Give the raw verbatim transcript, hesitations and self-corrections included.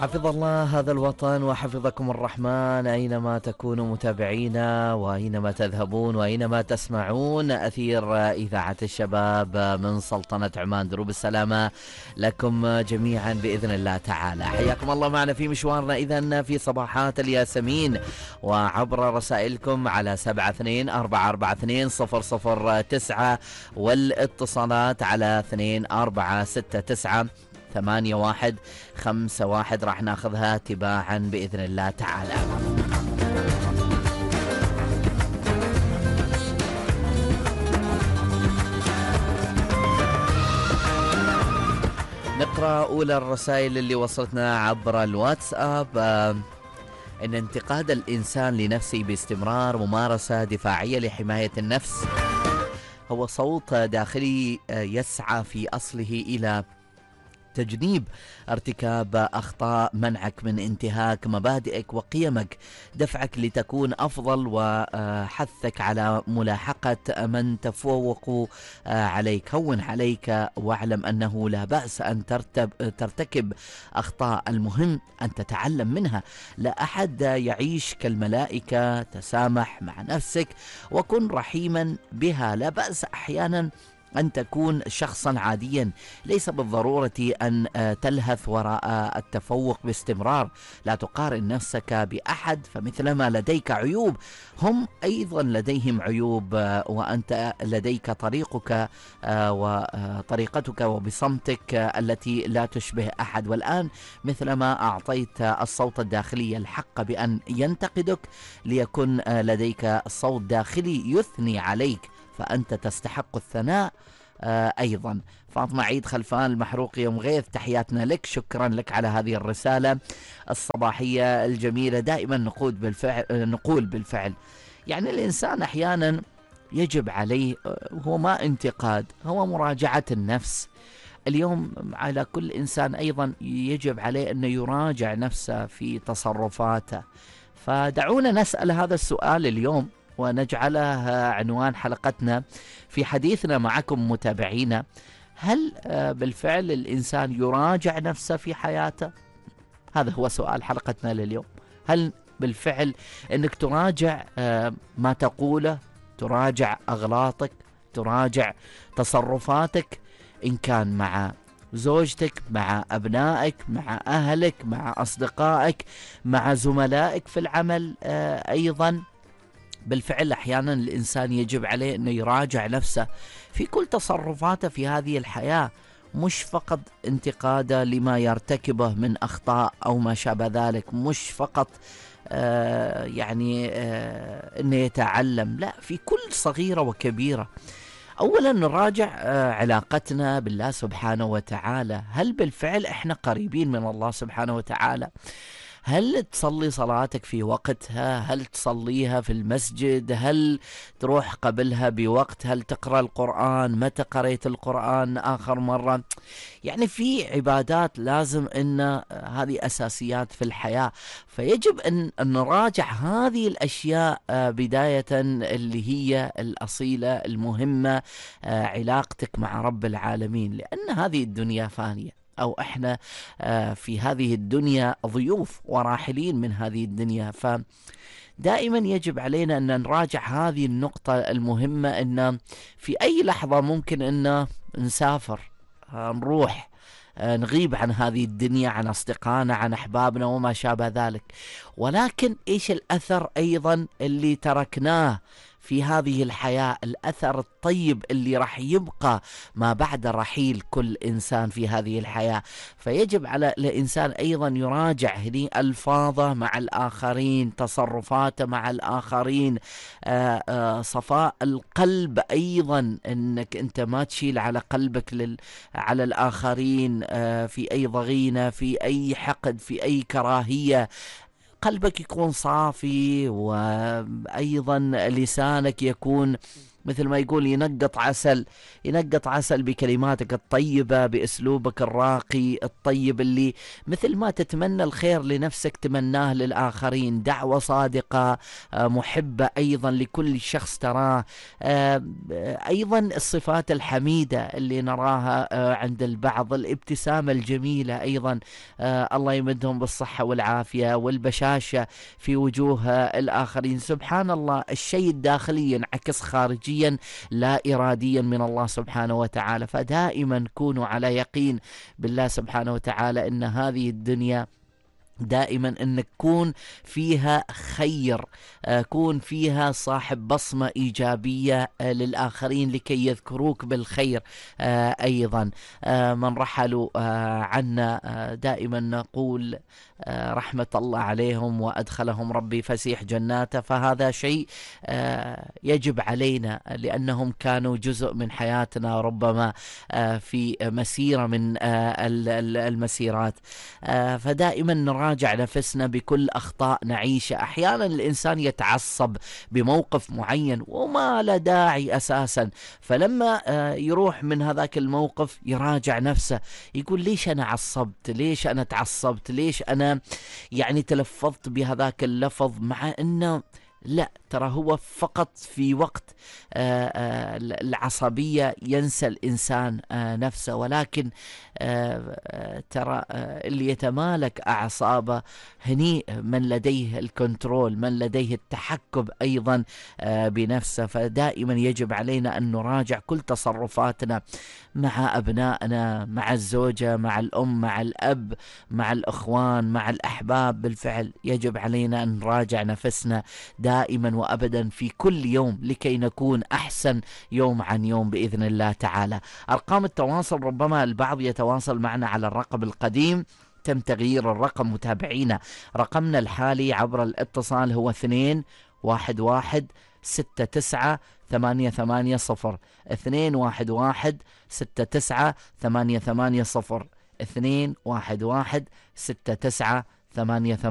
حفظ الله هذا الوطن وحفظكم الرحمن أينما تكونوا متابعينا وأينما تذهبون وأينما تسمعون. أثير إذاعة الشباب من سلطنة عمان، دروب السلامة لكم جميعا بإذن الله تعالى. حياكم الله معنا في مشوارنا إذن في صباحات الياسمين، وعبر رسائلكم على سبعة اثنين أربعة أربعة اثنين صفر صفر تسعة، والاتصالات على اثنين أربعة ستة تسعة ثمانية واحد خمسة واحد. راح ناخذها تباعا بإذن الله تعالى. نقرأ أولى الرسائل اللي وصلتنا عبر الواتساب. آه إن انتقاد الإنسان لنفسه باستمرار ممارسة دفاعية لحماية النفس، هو صوت داخلي يسعى في أصله إلى تجنيب ارتكاب أخطاء، منعك من انتهاك مبادئك وقيمك، دفعك لتكون أفضل وحثك على ملاحقة من تفوقوا عليك. هون عليك واعلم أنه لا بأس أن ترتكب أخطاء، المهم أن تتعلم منها. لا أحد يعيش كالملائكة، تسامح مع نفسك وكن رحيما بها. لا بأس أحيانا أن تكون شخصا عاديا، ليس بالضرورة أن تلهث وراء التفوق باستمرار. لا تقارن نفسك بأحد، فمثلما لديك عيوب هم أيضا لديهم عيوب، وأنت لديك طريقك وطريقتك وبصمتك التي لا تشبه أحد. والآن مثلما أعطيت الصوت الداخلي الحق بأن ينتقدك، ليكن لديك صوت داخلي يثني عليك، فأنت تستحق الثناء آه أيضا. فاطمة عيد خلفان المحروق يوم غيث، تحياتنا لك، شكرا لك على هذه الرسالة الصباحية الجميلة. دائما نقول بالفعل, نقول بالفعل يعني الإنسان أحيانا يجب عليه، هو ما انتقاد، هو مراجعة النفس. اليوم على كل إنسان أيضا يجب عليه أن يراجع نفسه في تصرفاته. فدعونا نسأل هذا السؤال اليوم ونجعلها عنوان حلقتنا في حديثنا معكم متابعينا. هل بالفعل الإنسان يراجع نفسه في حياته؟ هذا هو سؤال حلقتنا لليوم. هل بالفعل أنك تراجع ما تقوله، تراجع أغلاطك، تراجع تصرفاتك، إن كان مع زوجتك، مع أبنائك، مع أهلك، مع أصدقائك، مع زملائك في العمل أيضا. بالفعل أحيانا الإنسان يجب عليه أنه يراجع نفسه في كل تصرفاته في هذه الحياة، مش فقط انتقاده لما يرتكبه من أخطاء أو ما شابه ذلك، مش فقط آه يعني آه أنه يتعلم، لا، في كل صغيرة وكبيرة. أولا نراجع آه علاقتنا بالله سبحانه وتعالى. هل بالفعل إحنا قريبين من الله سبحانه وتعالى؟ هل تصلي صلاتك في وقتها؟ هل تصليها في المسجد؟ هل تروح قبلها بوقت؟ هل تقرأ القرآن؟ متى قرأت القرآن آخر مرة؟ يعني في عبادات لازم أن هذه أساسيات في الحياة، فيجب أن نراجع هذه الأشياء بداية اللي هي الأصيلة المهمة، علاقتك مع رب العالمين، لأن هذه الدنيا فانية، أو إحنا في هذه الدنيا ضيوف وراحلين من هذه الدنيا. فدائما يجب علينا أن نراجع هذه النقطة المهمة، أن في أي لحظة ممكن أن نسافر، نروح، نغيب عن هذه الدنيا، عن أصدقائنا، عن أحبابنا وما شابه ذلك. ولكن إيش الأثر أيضا اللي تركناه في هذه الحياة، الأثر الطيب اللي راح يبقى ما بعد رحيل كل إنسان في هذه الحياة. فيجب على الإنسان أيضا يراجع هذه ألفاظه مع الآخرين، تصرفاته مع الآخرين، آآ آآ صفاء القلب أيضا، أنك أنت ما تشيل على قلبك لل على الآخرين في أي ضغينة، في أي حقد، في أي كراهية. قلبك يكون صافي، وأيضا لسانك يكون مثل ما يقول ينقط عسل، ينقط عسل بكلماتك الطيبة، بأسلوبك الراقي الطيب، اللي مثل ما تتمنى الخير لنفسك تمناه للآخرين. دعوة صادقة محبة أيضا لكل شخص تراه. أيضا الصفات الحميدة اللي نراها عند البعض، الابتسامة الجميلة أيضا، الله يمدهم بالصحة والعافية والبشاشة في وجوه الآخرين. سبحان الله، الشيء الداخلي ينعكس خارجيا لا إراديا من الله سبحانه وتعالى. فدائما كونوا على يقين بالله سبحانه وتعالى أن هذه الدنيا دائما أن تكون فيها خير، كون فيها صاحب بصمة إيجابية للآخرين لكي يذكروك بالخير. أيضا من رحلوا عنا دائما نقول رحمة الله عليهم وأدخلهم ربي فسيح جناته. فهذا شيء يجب علينا لأنهم كانوا جزء من حياتنا، ربما في مسيرة من المسيرات. فدائما نراجع نفسنا بكل أخطاء نعيشها. أحيانا الإنسان يتعصب بموقف معين وما لا داعي أساسا، فلما يروح من هذاك الموقف يراجع نفسه، يقول ليش أنا عصبت، ليش أنا تعصبت، ليش أنا يعني تلفظت بهذاك اللفظ، مع أنه لا، ترى هو فقط في وقت آآ آآ العصبية ينسى الإنسان نفسه. ولكن آآ ترى اللي يتمالك أعصابه هني من لديه الكنترول، من لديه التحكم أيضا بنفسه. فدائما يجب علينا أن نراجع كل تصرفاتنا مع أبنائنا، مع الزوجة، مع الأم، مع الأب، مع الأخوان، مع الأحباب. بالفعل يجب علينا أن نراجع نفسنا دائما وأبدا في كل يوم لكي نكون أحسن يوم عن يوم بإذن الله تعالى. أرقام التواصل، ربما البعض يتواصل معنا على الرقم القديم، تم تغيير الرقم متابعينا. رقمنا الحالي عبر الاتصال هو اثنين واحد واحد ستة تسعة ثمانية ثمانية صفر، اثنين واحد واحد ستة تسعة ثمانية ثمانية صفر، اثنين واحد واحد ستة تسعة ثمانية ثمانية